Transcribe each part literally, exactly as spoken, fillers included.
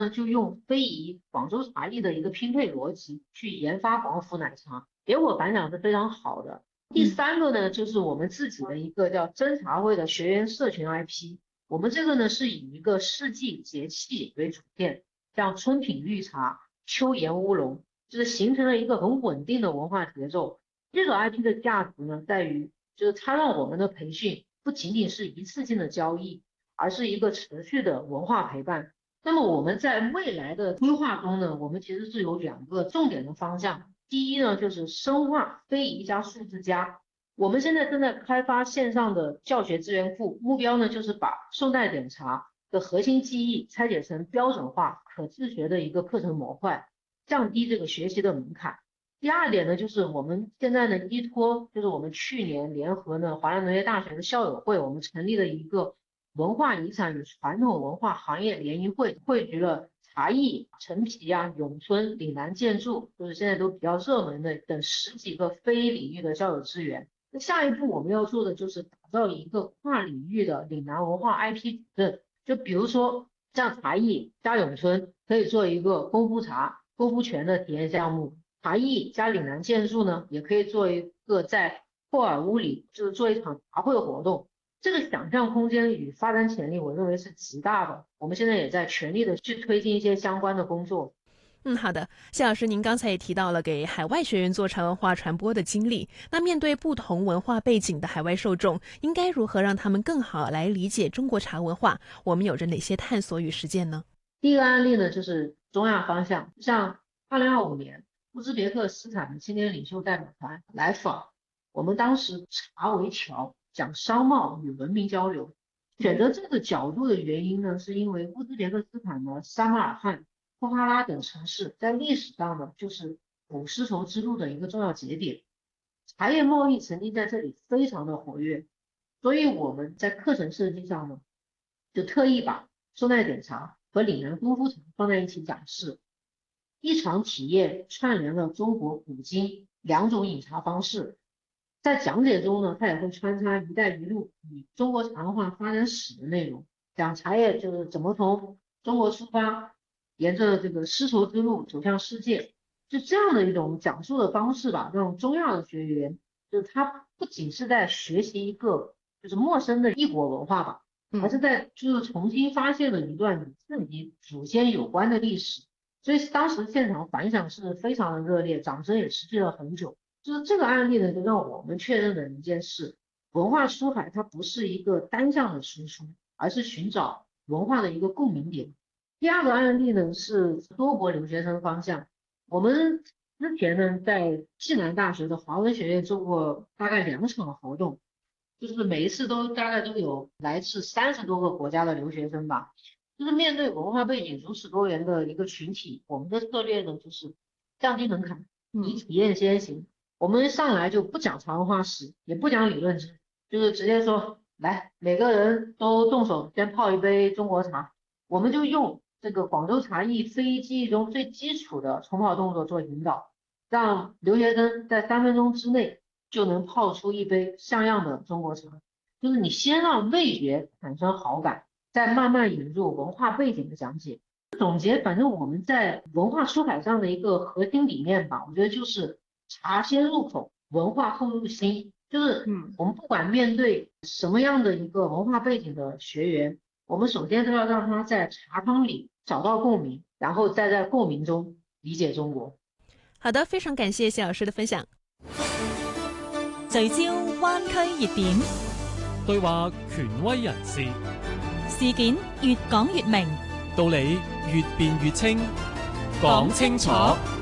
那就用非遗广州茶艺的一个拼配逻辑去研发广府奶茶，结果反响是非常好的。第嗯三个呢，就是我们自己的一个叫真茶会的学员社群 I P，我们这个呢是以一个四季节气为主线，像春品绿茶、秋研乌龙，就是形成了一个很稳定的文化节奏。这个 I P 的价值呢，在于就是它让我们的培训不仅仅是一次性的交易，而是一个持续的文化陪伴。那么我们在未来的规划中呢，我们其实是有两个重点的方向。第一呢，就是深化非遗加数字加。我们现在正在开发线上的教学资源库，目标呢就是把宋代点茶的核心技艺拆解成标准化、可自学的一个课程模块，降低这个学习的门槛。第二点呢，就是我们现在呢依托，就是我们去年联合呢华南农业大学的校友会，我们成立了一个文化遗产与传统文化行业联谊会，汇聚了茶艺、陈皮啊、咏春、岭南建筑，就是现在都比较热门的等十几个非领域的校友资源。那下一步我们要做的就是打造一个跨领域的岭南文化 I P 矩阵，就比如说像茶艺加咏春，可以做一个功夫茶、功夫拳的体验项目。茶艺加岭南建筑呢，也可以做一个在霍尔乌里，就是做一场茶会活动。这个想象空间与发展潜力，我认为是极大的。我们现在也在全力的去推进一些相关的工作。 嗯，好的，谢老师，您刚才也提到了给海外学员做茶文化传播的经历。那面对不同文化背景的海外受众，应该如何让他们更好来理解中国茶文化？我们有着哪些探索与实践呢？ 第一个案例呢，就是中亚方向，像二零二五年乌兹别克斯坦的青年领袖代表团来访，我们当时茶为桥，讲商贸与文明交流。选择这个角度的原因呢，是因为乌兹别克斯坦的撒马尔罕、布哈拉等城市在历史上呢，就是古丝绸之路的一个重要节点，茶叶贸易曾经在这里非常的活跃，所以我们在课程设计上呢，就特意把宋代点茶和岭南功夫茶放在一起展示，一场体验串联了中国古今两种饮茶方式。在讲解中呢，它也会穿插“一带一路”与中国茶文化发展史的内容，讲茶叶就是怎么从中国出发，沿着这个丝绸之路走向世界，就这样的一种讲述的方式吧，让中亚的学员就是他不仅是在学习一个就是陌生的异国文化吧，而是嗯。 在就是重新发现了一段与自己祖先有关的历史。所以当时现场反响是非常的热烈，掌声也持续了很久。就是这个案例呢，就让我们确认了一件事：文化出海它不是一个单向的输出，而是寻找文化的一个共鸣点。第二个案例呢是多国留学生方向，我们之前呢在暨南大学的华文学院做过大概两场活动，就是每一次都大概都有来自三十多个国家的留学生吧。就是面对文化背景如此多元的一个群体，我们的策略呢就是降低门槛，以嗯。 体验先行。我们上来就不讲茶文化史，也不讲理论知识，就是直接说，来，每个人都动手先泡一杯中国茶。我们就用这个广州茶艺非遗技艺中最基础的冲泡动作做引导，让留学生在三分钟之内就能泡出一杯像样的中国茶。就是你先让味觉产生好感，再慢慢引入文化背景的讲解。总结，反正我们在文化出海上的一个核心理念吧，我觉得就是茶先入口，文化后入心。就是嗯。 我们不管面对什么样的一个文化背景的学员，我们首先都要让他在茶汤里找到共鳴，然後再在共鳴中理解中國。 好的，非常感謝謝老師的分享。 聚焦灣區熱點， 對話權威人士， 事件越講越明， 道理越辯越清，講清楚。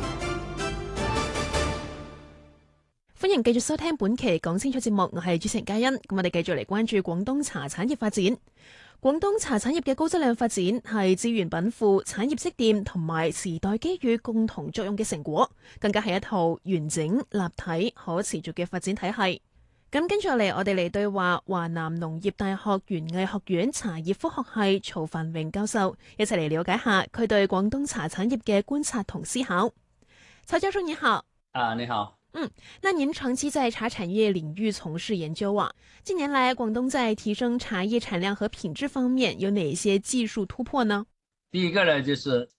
歡迎繼續收聽本期講清楚節目，我係主持人嘉欣。咁我哋繼續嚟關注廣東茶產業發展。廣東茶產業嘅高質量發展係資源稟賦、產業積澱同埋時代機遇共同作用嘅成果，更加係一套完整、立體、可持續嘅發展體系。咁跟住落嚟，我哋嚟對話華南農業大學園藝學院茶葉科學系曹繁榮教授，一齊嚟了解下佢對廣東茶產業嘅觀察同思考。曹教授你好。 啊，你好。 嗯，那您長期在茶產業領域從事研究啊，近年來廣東在提升茶葉產量和品質方面有哪些技術突破呢？ 第一個呢，就是